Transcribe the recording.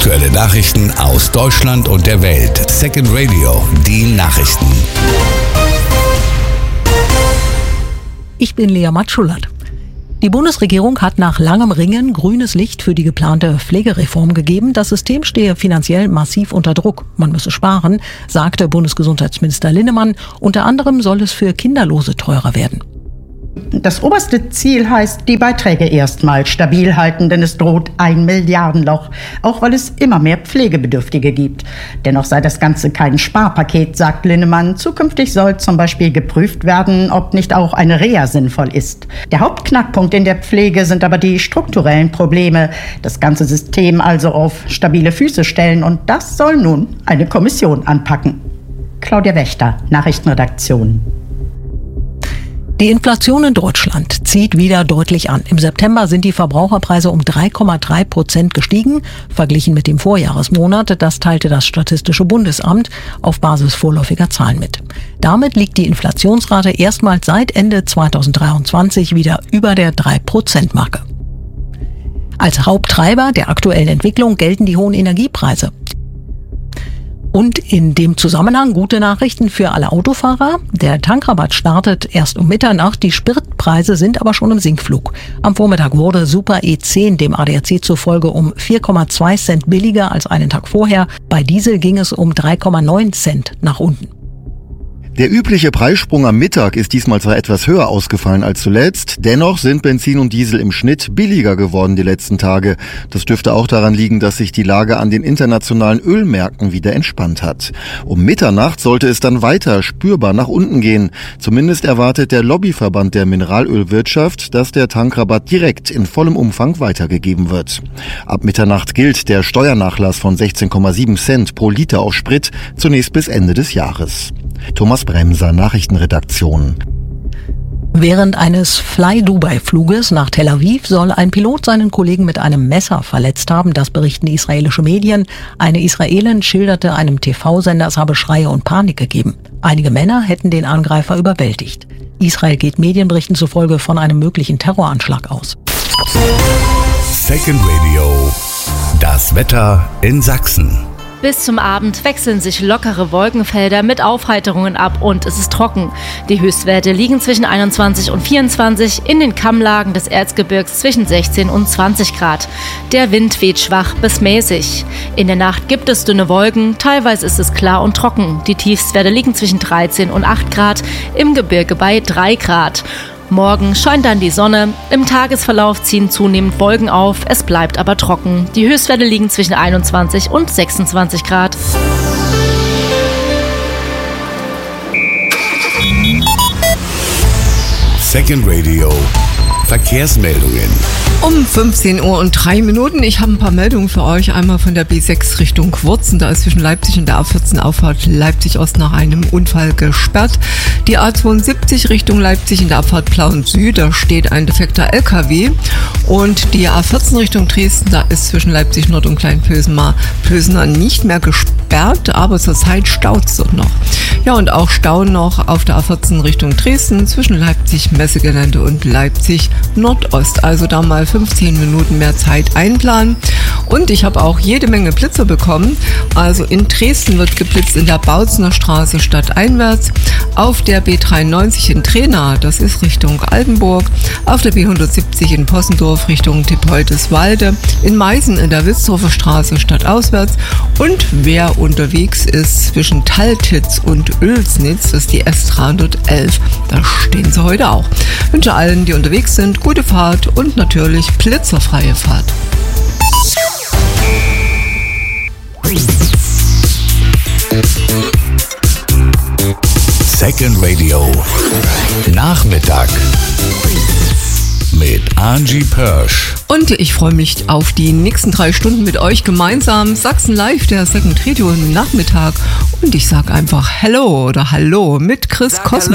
Aktuelle Nachrichten aus Deutschland und der Welt. Second Radio, die Nachrichten. Ich bin Lea Matschullat. Die Bundesregierung hat nach langem Ringen grünes Licht für die geplante Pflegereform gegeben. Das System stehe finanziell massiv unter Druck. Man müsse sparen, sagte Bundesgesundheitsminister Linnemann. Unter anderem soll es für Kinderlose teurer werden. Das oberste Ziel heißt, die Beiträge erstmal stabil halten, denn es droht ein Milliardenloch, auch weil es immer mehr Pflegebedürftige gibt. Dennoch sei das Ganze kein Sparpaket, sagt Linnemann. Zukünftig soll zum Beispiel geprüft werden, ob nicht auch eine Reha sinnvoll ist. Der Hauptknackpunkt in der Pflege sind aber die strukturellen Probleme. Das ganze System also auf stabile Füße stellen, und das soll nun eine Kommission anpacken. Claudia Wächter, Nachrichtenredaktion. Die Inflation in Deutschland zieht wieder deutlich an. Im September sind die Verbraucherpreise um 3,3% gestiegen, verglichen mit dem Vorjahresmonat. Das teilte das Statistische Bundesamt auf Basis vorläufiger Zahlen mit. Damit liegt die Inflationsrate erstmals seit Ende 2023 wieder über der 3%-Marke. Als Haupttreiber der aktuellen Entwicklung gelten die hohen Energiepreise. Und in dem Zusammenhang gute Nachrichten für alle Autofahrer. Der Tankrabatt startet erst um Mitternacht. Die Spritpreise sind aber schon im Sinkflug. Am Vormittag wurde Super E10 dem ADAC zufolge um 4,2 Cent billiger als einen Tag vorher. Bei Diesel ging es um 3,9 Cent nach unten. Der übliche Preissprung am Mittag ist diesmal zwar etwas höher ausgefallen als zuletzt, dennoch sind Benzin und Diesel im Schnitt billiger geworden die letzten Tage. Das dürfte auch daran liegen, dass sich die Lage an den internationalen Ölmärkten wieder entspannt hat. Um Mitternacht sollte es dann weiter spürbar nach unten gehen. Zumindest erwartet der Lobbyverband der Mineralölwirtschaft, dass der Tankrabatt direkt in vollem Umfang weitergegeben wird. Ab Mitternacht gilt der Steuernachlass von 16,7 Cent pro Liter auf Sprit zunächst bis Ende des Jahres. Thomas Bremser, Nachrichtenredaktion. Während eines Fly-Dubai-Fluges nach Tel Aviv soll ein Pilot seinen Kollegen mit einem Messer verletzt haben. Das berichten israelische Medien. Eine Israelin schilderte einem TV-Sender, es habe Schreie und Panik gegeben. Einige Männer hätten den Angreifer überwältigt. Israel geht Medienberichten zufolge von einem möglichen Terroranschlag aus. Second Radio, das Wetter in Sachsen. Bis zum Abend wechseln sich lockere Wolkenfelder mit Aufheiterungen ab und es ist trocken. Die Höchstwerte liegen zwischen 21 und 24, in den Kammlagen des Erzgebirgs zwischen 16 und 20 Grad. Der Wind weht schwach bis mäßig. In der Nacht gibt es dünne Wolken, teilweise ist es klar und trocken. Die Tiefstwerte liegen zwischen 13 und 8 Grad, im Gebirge bei 3 Grad. Morgen scheint dann die Sonne, im Tagesverlauf ziehen zunehmend Wolken auf, es bleibt aber trocken. Die Höchstwerte liegen zwischen 21 und 26 Grad. Second Radio, Verkehrsmeldungen. Um 15 Uhr und 3 Minuten. Ich habe ein paar Meldungen für euch. Einmal von der B6 Richtung Wurzen. Da ist zwischen Leipzig und der A14 Auffahrt Leipzig-Ost nach einem Unfall gesperrt. Die A72 Richtung Leipzig in der Abfahrt Plauen Süd. Da steht ein defekter LKW. Und die A14 Richtung Dresden, da ist zwischen Leipzig Nord und Kleinpösener nicht mehr gesperrt, aber zurzeit staut es dort noch. Ja, und auch Stau noch auf der A14 Richtung Dresden zwischen Leipzig Messegelände und Leipzig Nordost. Also da mal 15 Minuten mehr Zeit einplanen. Und ich habe auch jede Menge Blitzer bekommen. Also in Dresden wird geblitzt in der Bautzener Straße stadteinwärts, auf der B93 in Trena, das ist Richtung Altenburg, auf der B170 in Possendorf Richtung Diepoldeswalde, in Meißen in der Wilsdorfer Straße stadtauswärts, und wer unterwegs ist zwischen Taltitz und Oelsnitz, das ist die S311, da stehen sie heute auch. Ich wünsche allen, die unterwegs sind, gute Fahrt und natürlich blitzerfreie Fahrt. Second Radio, Nachmittag mit Angie Pörsch. Und ich freue mich auf die nächsten 3 Stunden mit euch gemeinsam. Sachsen Live, der Second Radio Nachmittag. Und ich sage einfach Hello oder Hallo mit Chris Kosmos.